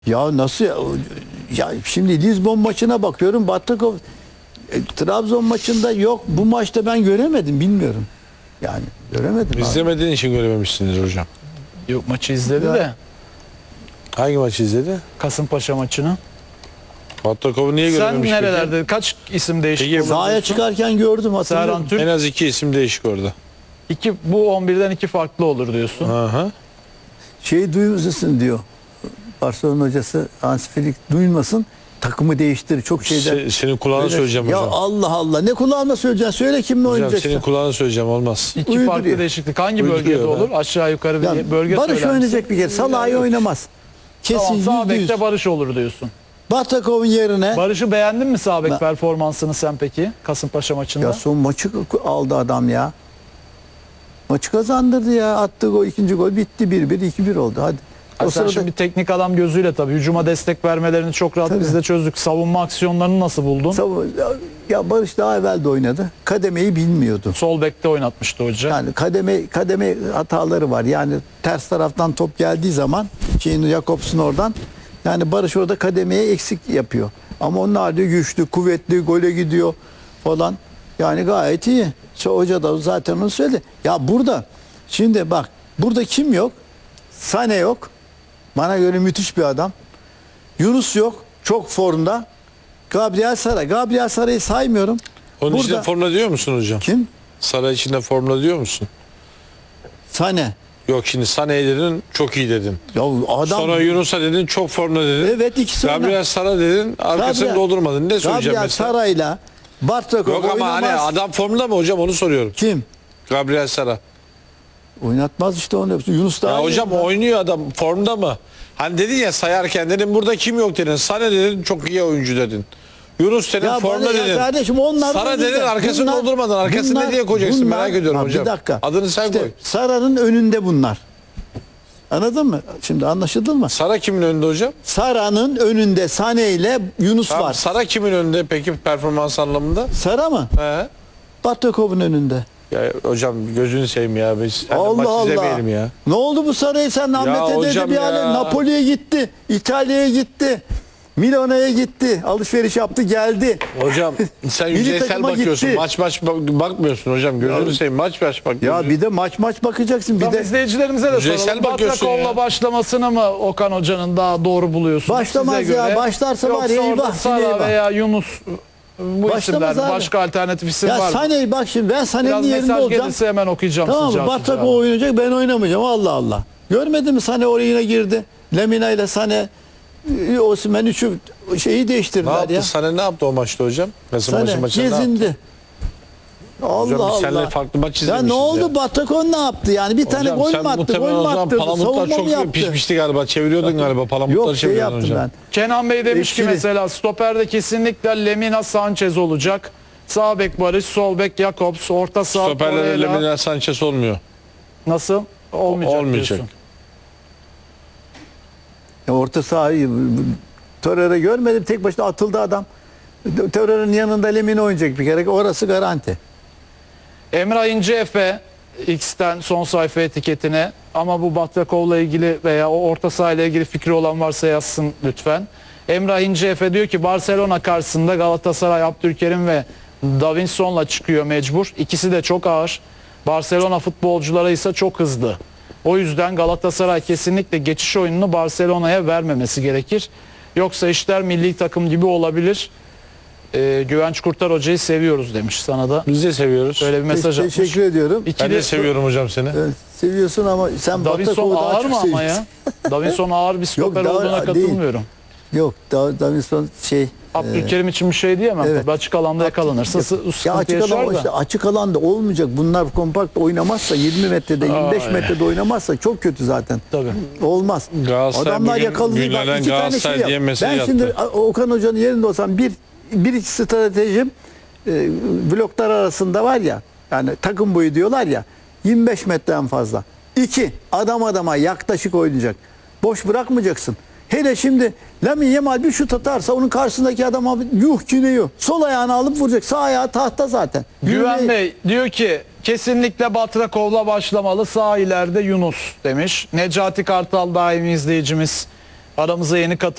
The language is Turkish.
Ya nasıl ya? Ya şimdi Lizbon maçına bakıyorum. Batakov Trabzon maçında yok. Bu maçta ben göremedim, bilmiyorum. Yani göremedim. İzlemediğin için görememişsindir hocam. Yok, maçı izledi Ya. de Hangi maçı izledi? Kasımpaşa maçını. Batakov'u niye Sen görememiş peki? nerelerde? Kaç isim değişikliği Peki, oldu? Sahaya çıkarken gördüm, hatırlıyorum. Serhan Türk. En az 2 isim değişik orada. Bu 11'den 2 farklı olur diyorsun. Aha. Şeyi duymasın diyor. Barcelona hocası Hans Flick duymasın. Takımı değiştir. Çok şeyden. Senin kulağına Öyle- söyleyeceğim ya hocam. Allah Allah. Ne kulağına söyleyeceksin? Söyle kimle Hocam oynayacaksın? senin kulağına söyleyeceğim, olmaz. 2 Uyduruyor. farklı değişiklik. Hangi Uyduruyor bölgede be. olur? Aşağı yukarı bir Ya bölge Barış söyler misin? oynayacak bir kere. Salah'ı oynamaz. Kesin Tamam, sağ %100. bekte Barış olur diyorsun. Batakov'un yerine Barış'ı beğendin mi sağ bek performansını sen peki? Kasımpaşa maçında. ya son maçı aldı adam ya. Maçı kazandırdı ya. Attığı gol, ikinci gol bitti. 1-1, 2-1 oldu. Hadi. Ha, O sen sırada şimdi bir teknik adam gözüyle tabii hücuma destek vermelerini çok rahat Tabii. biz de çözdük. Savunma aksiyonlarını nasıl buldun? ya Barış daha evvel de oynadı. Kademeyi bilmiyordu. Sol bekte oynatmıştı hoca. Yani kademe hataları var. Yani ters taraftan top geldiği zaman Jakobs'un oradan, yani Barış orada kademeye eksik yapıyor. Ama onun hali güçlü, kuvvetli, gole gidiyor falan. Yani gayet iyi. Hoca da zaten onu söyledi. Ya burada şimdi bak, burada kim yok? Sane yok. Bana göre müthiş bir adam. Yunus yok. Çok formda. Gabriel Sara. Gabriel Sara'yı saymıyorum. Onun Burada- içinde formda diyor musun hocam? Kim? Saray içinde formda diyor musun? Sane. Yok, şimdi Sane'ye dedin, çok iyi dedin. Ya adam. Sonra Yunus'a dedin, çok formda dedin. Evet, ikisi Gabriel Sara dedin, arkasını Gabriel- doldurmadın. Ne söyleyeceğim Gabriel mesela? Sara'yla Bartakov Yok ama oynamaz. hani adam formda mı hocam, onu soruyorum. Kim? Gabriel Sara. Oynatmaz işte onu. Yunus daha Ya iyi. hocam oynuyor adam, formda mı? Hani dedin ya sayarken, dedim burada kim yok dedin. Sane dedin, çok iyi oyuncu dedin. Yunus dedin, Ya formda bana ya dedin. kardeşim, onlar Sara oynayacak. dedin, arkasını Bunlar- doldurmadın. Arkasını bunlar- ne diye koyacaksın, bunlar- merak ediyorum Ha, hocam. Bir dakika. Adını sen İşte koy. Sara'nın önünde bunlar. Anladın mı? Şimdi anlaşıldı mı? Sara kimin önünde hocam? Sara'nın önünde Sane ile Yunus Tamam, var. Sara kimin önünde peki performans anlamında? Sara mı? He? Batakov'un önünde. Ya hocam gözünü seveyim ya. Biz seninle Allah maç Allah. izlemeyelim ya. Ne oldu bu Sara'yı sen Ahmet'e hocam dedi bir hale. ya. Napoli'ye gitti. İtalya'ya gitti. Milano'ya gitti. Alışveriş yaptı, geldi. Hocam sen Milli yüzeysel takıma bakıyorsun. gitti. Maç bakmıyorsun hocam. Gözünü seveyim, maç bak. Ya bir de maç bakacaksın. Bir Tamam, de izleyicilerimize de Yüzeysel soralım. bakıyorsun Batrakov'la ya. başlamasını mı Okan Hoca'nın daha doğru buluyorsunuz? Başlamaz size ya. göre? Başlarsa var ya, Yoksa orada eyvah, Sara eyvah. veya Yunus, bu Başlamaz isimler abi. başka alternatif isim ya var mı? Sane'yi bak şimdi, ben Sane'nin Biraz yerinde mesaj olacağım. gelirse hemen okuyacağım Tamam mı? sıcağı Bartakov sıcağına. oynayacak, ben oynamayacağım. Allah Allah. Görmedin mi, Sane oraya yine girdi. Lemina ile Sane, Osimhen üçü şeyi Ne değiştirdiler yaptı? ya. Sana ne yaptı o maçta hocam? Kasımpaşa Sane maçında ne yaptı? gezindi. Allah Hocam biz seninle Allah. farklı maç Ya izlemişiz ne oldu, Batakov ne yaptı yani? Bir tane Hocam gol sen mü attı, muhtemelen gol o mü zaman attı, palamutlar savunma mı çok yaptı? pişmişti galiba. Çeviriyordun galiba. Palamutları Yok, şey çeviriyordun yaptım hocam. ben. Kenan Bey demiş ki Etkili. mesela stoperde kesinlikle Lemina Sanchez olacak. Sağ bek Barış, sol bek Jakobs, orta saha Stoperlerle Torreira. Lemina Sanchez olmuyor. Nasıl? Olmayacak. Olmayacak. diyorsun. Ya orta sahayı Torreira görmedim, tek başına atıldı adam. Torreira'nın yanında Lemina oynayacak bir kere, orası garanti. Emrah İnceefe X'ten son sayfa etiketine, ama bu Batrakov'la ilgili veya o orta saha ile ilgili fikri olan varsa yazsın lütfen. Emrah İnceefe diyor ki Barcelona karşısında Galatasaray Abdülkerim ve Davinson'la çıkıyor mecbur. İkisi de çok ağır. Barcelona futbolcuları ise çok hızlı. O yüzden Galatasaray kesinlikle geçiş oyununu Barcelona'ya vermemesi gerekir. Yoksa işler milli takım gibi olabilir. Güvenç Kurtar Hoca'yı seviyoruz demiş sana da. Biz de seviyoruz. Öyle bir mesaj atmış. Teşekkür ediyorum. Ben İkili de seviyorum hocam seni. Evet, seviyorsun ama sen Davinson Batakov'u daha ağır çok mı ama seviyorsun. ya? Davinson ağır bir stoper daha- olduğuna değil. katılmıyorum. Yok, Davinson Abdülkerim için bir şey diyemem. evet. Tabii açık alanda yakalanırsa ya sıkıntı açık yaşar alan, da. işte açık alanda olmayacak. Bunlar kompakt oynamazsa, 20 metrede 25 Ay. metrede oynamazsa çok kötü zaten. Tabii. Olmaz. Galatasaray Adamlar bugün yakalanıyor. Bak, güllenen iki tane Galatasaray şey diye yap. mesaj Ben attı. şimdi Okan Hoca'nın yerinde olsam bir iki stratejim bloklar arasında var ya, yani takım boyu diyorlar ya, 25 metreden fazla. 2, adam adama yaklaşık oynayacak. Boş bırakmayacaksın. Hele şimdi Lamine Yamal bir şut atarsa onun karşısındaki adama yuh ki ne yuh. Sol ayağını alıp vuracak. Sağ ayağı tahta zaten. Güven Yürümeyi- Bey diyor ki kesinlikle Batrakov'la başlamalı. Sağ ileride Yunus demiş. Necati Kartal daimi izleyicimiz Aramıza yeni katıldı.